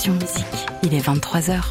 Option Musique. Il est 23h.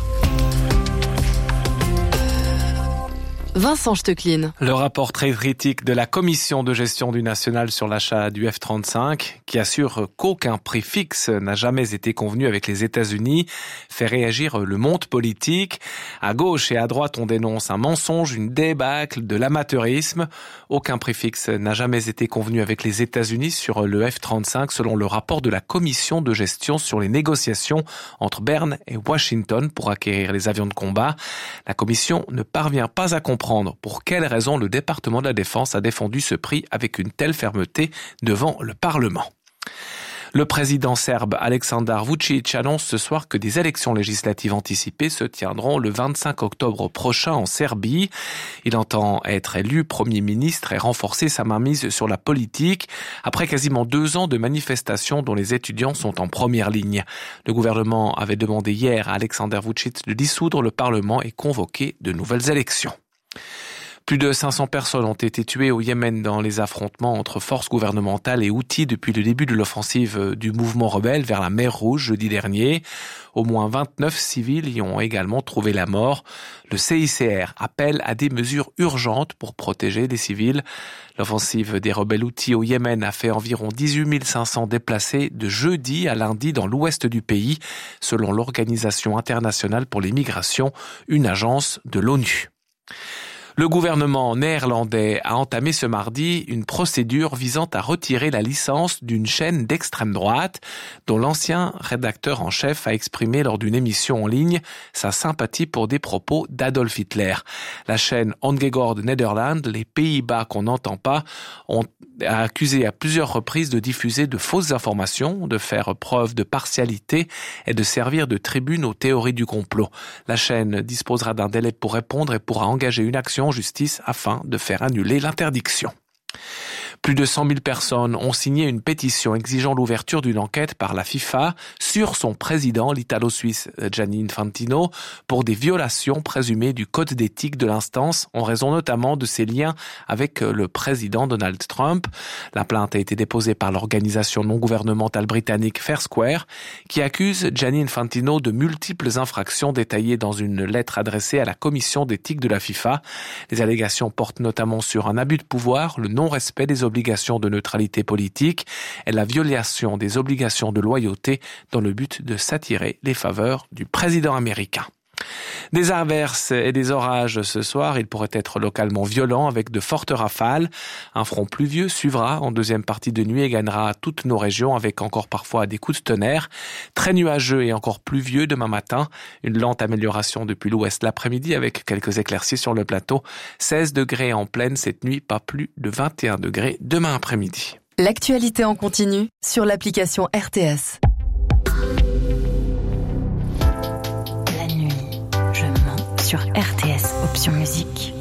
Vincent Stecklin. Le rapport très critique de la Commission de gestion du national sur l'achat du F-35, qui assure qu'aucun prix fixe n'a jamais été convenu avec les États-Unis, fait réagir le monde politique. À gauche et à droite, on dénonce un mensonge, une débâcle, de l'amateurisme. Aucun prix fixe n'a jamais été convenu avec les États-Unis sur le F-35, selon le rapport de la Commission de gestion sur les négociations entre Berne et Washington pour acquérir les avions de combat. La Commission ne parvient pas à comprendre pour quelles raisons le département de la Défense a défendu ce prix avec une telle fermeté devant le Parlement. Le président serbe Aleksandar Vučić annonce ce soir que des élections législatives anticipées se tiendront le 25 octobre prochain en Serbie. Il entend être élu Premier ministre et renforcer sa mainmise sur la politique après quasiment 2 ans de manifestations dont les étudiants sont en première ligne. Le gouvernement avait demandé hier à Aleksandar Vučić de dissoudre le Parlement et convoquer de nouvelles élections. Plus de 500 personnes ont été tuées au Yémen dans les affrontements entre forces gouvernementales et Houthis depuis le début de l'offensive du mouvement rebelle vers la mer Rouge jeudi dernier. Au moins 29 civils y ont également trouvé la mort. Le CICR appelle à des mesures urgentes pour protéger les civils. L'offensive des rebelles Houthis au Yémen a fait environ 18 500 déplacés de jeudi à lundi dans l'ouest du pays, selon l'Organisation internationale pour les migrations, une agence de l'ONU. Le gouvernement néerlandais a entamé ce mardi une procédure visant à retirer la licence d'une chaîne d'extrême droite dont l'ancien rédacteur en chef a exprimé lors d'une émission en ligne sa sympathie pour des propos d'Adolf Hitler. La chaîne Ongehoord Nederland, les Pays-Bas qu'on n'entend pas, a accusé à plusieurs reprises de diffuser de fausses informations, de faire preuve de partialité et de servir de tribune aux théories du complot. La chaîne disposera d'un délai pour répondre et pourra engager une action en justice afin de faire annuler l'interdiction. Plus de 100 000 personnes ont signé une pétition exigeant l'ouverture d'une enquête par la FIFA sur son président, l'Italo-Suisse Gianni Infantino, pour des violations présumées du code d'éthique de l'instance, en raison notamment de ses liens avec le président Donald Trump. La plainte a été déposée par l'organisation non gouvernementale britannique Fair Square, qui accuse Gianni Infantino de multiples infractions détaillées dans une lettre adressée à la commission d'éthique de la FIFA. Les allégations portent notamment sur un abus de pouvoir, le non-respect des obligations de neutralité politique et la violation des obligations de loyauté dans le but de s'attirer les faveurs du président américain. Des averses et des orages ce soir, il pourrait être localement violent avec de fortes rafales. Un front pluvieux suivra en deuxième partie de nuit et gagnera toutes nos régions avec encore parfois des coups de tonnerre. Très nuageux et encore pluvieux demain matin. Une lente amélioration depuis l'ouest l'après-midi avec quelques éclaircies sur le plateau. 16 degrés en plaine cette nuit, pas plus de 21 degrés demain après-midi. L'actualité en continu sur l'application RTS. Sur RTS Option Musique.